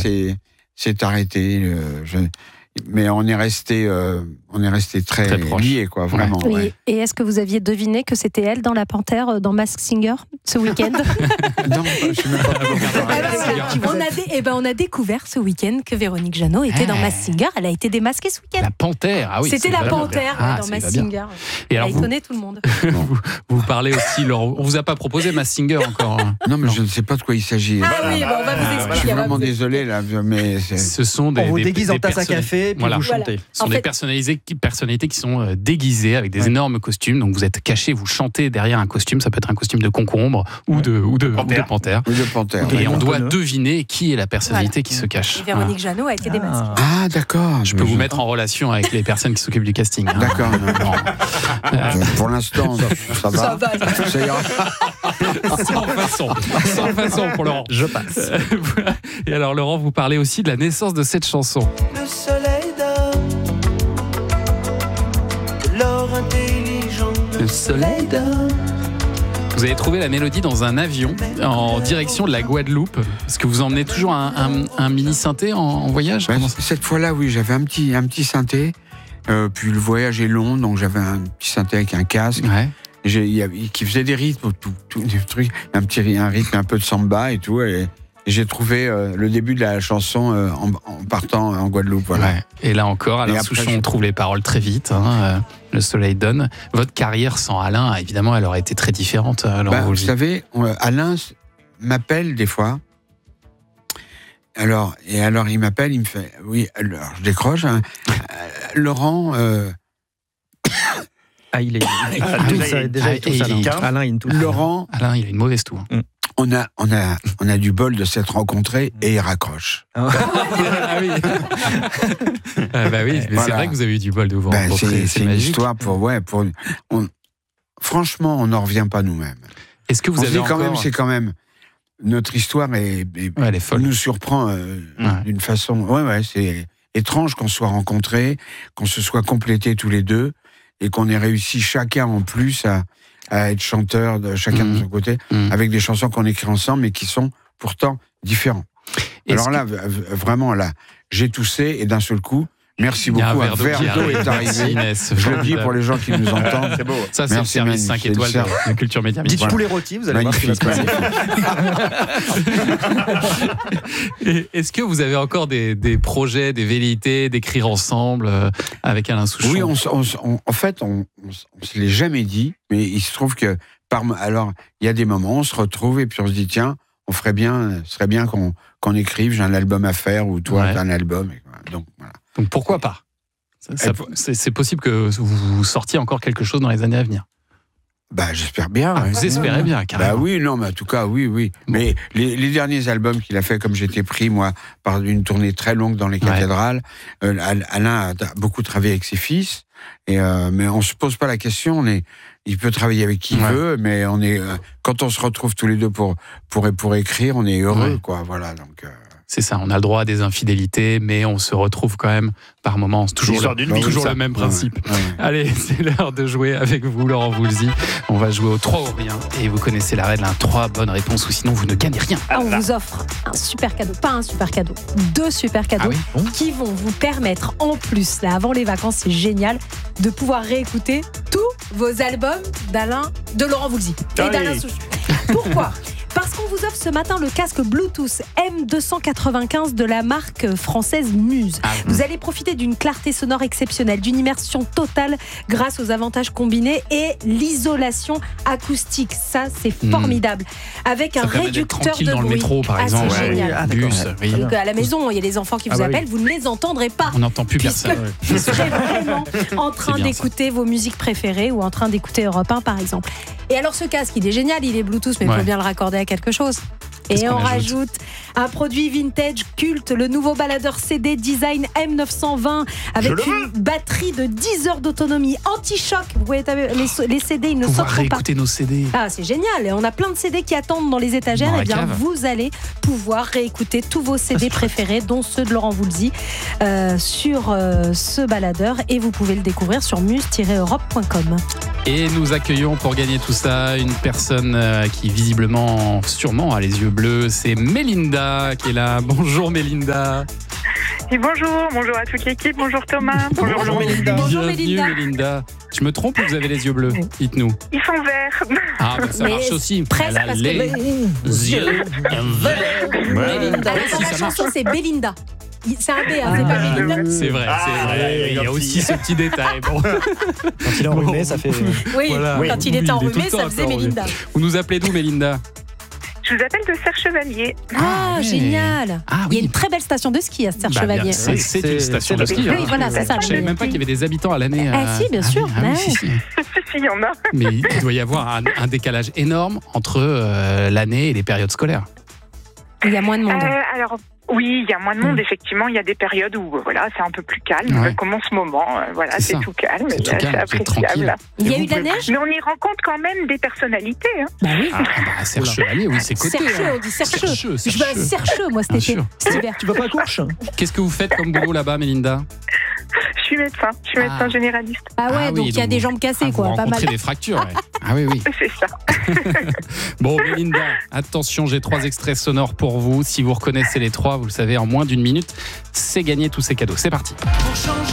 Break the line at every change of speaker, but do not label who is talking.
c'est arrêté. Mais on est resté très liés, quoi, vraiment.
Oui.
Ouais.
Et est-ce que vous aviez deviné que c'était elle dans La Panthère, dans Masked Singer, ce week-end?
Non, je suis même pas.
On a découvert ce week-end que Véronique Jeannot était dans Masked Singer. Elle a été démasquée ce week-end.
La Panthère, ah oui.
C'était la Panthère dans Masked Singer.
Et
elle
alors
a étonné tout le monde.
vous parlez aussi, Laurent, on vous a pas proposé Masked Singer encore.
Non, mais je ne sais pas de quoi il s'agit.
Ah oui, on va vous expliquer.
Je suis vraiment désolé, là, mais
ce sont
on vous déguise en tasse à café, puis vous chantez.
Ce sont des personnalités qui sont déguisées avec des énormes costumes. Donc vous êtes cachés, vous chantez derrière un costume. Ça peut être un costume de concombre ou de panthère.
Oui, de panthère.
Et on doit deviner qui est la personnalité qui se cache.
Et Véronique Jeannot a été démasquée.
Ah, d'accord.
Je peux vous mettre en relation avec les personnes qui s'occupent du casting.
D'accord. Pour l'instant, ça va. Ça ira.
Sans façon pour Laurent.
Je passe.
Et alors Laurent, vous parlez aussi de la naissance de cette chanson.
Le soleil dort, l'or intelligent.
Le soleil dort. Vous avez trouvé la mélodie dans un avion en direction de la Guadeloupe. Est-ce que vous emmenez toujours un mini synthé en voyage?
Cette fois-là, oui, j'avais un petit synthé. Puis le voyage est long, donc j'avais un petit synthé avec un casque.
Ouais.
Qui faisait des rythmes, tout des trucs, un rythme un peu de samba et tout. Et j'ai trouvé le début de la chanson en partant en Guadeloupe. Voilà.
Ouais. Et là encore, Alain Souchon trouve les paroles très vite. Le soleil donne. Votre carrière sans Alain, évidemment, elle aurait été très différente.
Vous savez, Alain m'appelle des fois. Alors il m'appelle, il me fait oui. Alors je décroche. Laurent.
Il est déjà tous Alain, il tousse.
Laurent.
Alain, il a une mauvaise toux.
On a du bol de s'être rencontrés et il raccroche.
Ah oui. Mais c'est vrai que vous avez eu du bol de vous rencontrer.
C'est une histoire franchement, on n'en revient pas nous-mêmes.
Est-ce que vous avez
c'est quand même notre histoire elle est folle. Nous surprend d'une façon. C'est étrange qu'on se soit rencontrés, qu'on se soit complétés tous les deux et qu'on ait réussi chacun en plus à être chanteur de chacun de son côté, avec des chansons qu'on écrit ensemble, mais qui sont pourtant différents. Alors là, vraiment, là, j'ai toussé, et d'un seul coup, merci beaucoup, un verre d'eau est arrivé. Je le dis pour les gens qui nous entendent.
C'est beau. Ça, c'est le service 5 étoiles de Culture Média.
Dites poulet rôti, vous allez voir.
Est-ce que vous avez encore des projets, des velléités d'écrire ensemble avec Alain Souchon?
Oui, en fait, on se l'est jamais dit, mais il se trouve que alors il y a des moments, on se retrouve et puis on se dit tiens, ce serait bien qu'on écrive, j'ai un album à faire ou toi t'as un album. Donc voilà.
Donc pourquoi pas? C'est possible que vous sortiez encore quelque chose dans les années à venir.
J'espère bien.
Vous espérez bien, carrément.
Oui, non, mais en tout cas, oui. Bon. Mais les derniers albums qu'il a fait, comme j'étais pris, moi, par une tournée très longue dans les cathédrales, Alain a beaucoup travaillé avec ses fils, mais on se pose pas la question, il peut travailler avec qui il veut, mais quand on se retrouve tous les deux pour écrire, on est heureux, quoi, voilà, donc...
C'est ça, on a le droit à des infidélités, mais on se retrouve quand même par moments. C'est toujours le même principe. Allez, c'est l'heure de jouer avec vous, Laurent Voulzy. On va jouer au 3 ou rien. Et vous connaissez la règle, 3 bonnes réponses, ou sinon vous ne gagnez rien.
On vous offre un super cadeau, pas un super cadeau, 2 super cadeaux qui vont vous permettre, en plus, là, avant les vacances, c'est génial, de pouvoir réécouter tous vos albums de Laurent Voulzy et d'Alain Souchon. Pourquoi ? Parce qu'on vous offre ce matin le casque Bluetooth M295 de la marque française Muse. Vous allez profiter d'une clarté sonore exceptionnelle, d'une immersion totale grâce aux avantages combinés et l'isolation acoustique. Ça, c'est formidable. Avec un réducteur de bruit.
Dans le métro, par exemple.
C'est génial.
Bus,
Donc, à la maison, il y a les enfants qui vous appellent, vous ne les entendrez pas.
On n'entend plus personne.
Vous serez vraiment en train d'écouter vos musiques préférées ou en train d'écouter Europe 1, par exemple. Et alors, ce casque, il est génial, il est Bluetooth, mais il faut bien le raccorder à quelque chose. Et on rajoute un produit vintage culte, le nouveau baladeur CD design M920 avec une batterie de 10 heures d'autonomie anti-choc. Vous voyez, les CD, ils ne sauteront pas.
Réécouter nos CD.
C'est génial. Et on a plein de CD qui attendent dans les étagères. Et bien, vous allez pouvoir réécouter tous vos CD préférés, dont ceux de Laurent Voulzy, sur ce baladeur. Et vous pouvez le découvrir sur muse-europe.com.
Et nous accueillons pour gagner tout ça une personne qui visiblement, sûrement, a les yeux bleus, c'est Mélinda qui est là. Bonjour Mélinda.
Et bonjour à toute l'équipe, bonjour Thomas, bonjour Mélinda.
Bonjour
Mélinda. Je me trompe ou vous avez les yeux bleus? Dites-nous.
Ils sont verts.
Ah, bah ça marche aussi.
Presque,
elle a les yeux verts.
Mélinda. La chanson, c'est Belinda. C'est un B, c'est pas Mélinda.
C'est vrai. Il y a aussi ce petit détail. Bon.
Quand il est enrhumé, ça fait...
Oui, quand il était enrhumé, ça faisait Mélinda.
Vous nous appelez d'où, Mélinda?
Je vous appelle de Serre-Chevalier.
Ah, génial.
Ah, oui.
Il y a une très belle station de ski à Serre-Chevalier.
C'est une station de ski.
Oui, voilà, c'est ça.
Je ne savais même pas qu'il y avait des habitants à l'année.
Si, bien sûr.
Si,
il y en a.
Mais il doit y avoir un décalage énorme entre l'année et les périodes scolaires.
Il y a moins de monde.
Alors, oui, il y a moins de monde, effectivement. Il y a des périodes où c'est un peu plus calme, comme en ce moment. C'est tout calme. C'est appréciable.
Il y a eu de la neige?
Mais on y rencontre quand même des personnalités.
Bah oui.
Serre-Chevalier, oui, c'est coté.
Sercheux, on dit Sercheux. Je vais à Sercheux, moi, cet hiver.
Tu vas pas à Courche?
Qu'est-ce que vous faites comme boulot là-bas, Mélinda?
Je suis médecin généraliste.
Ah ouais, donc il y a des jambes cassées, quoi.
Vous rencontrez des fractures, ouais. Ah oui.
C'est ça.
Bon, Mélinda, attention, j'ai 3 extraits sonores pour vous. Si vous reconnaissez les 3, vous le savez, en moins d'1 minute, c'est gagné tous ces cadeaux. C'est parti.
Pour changer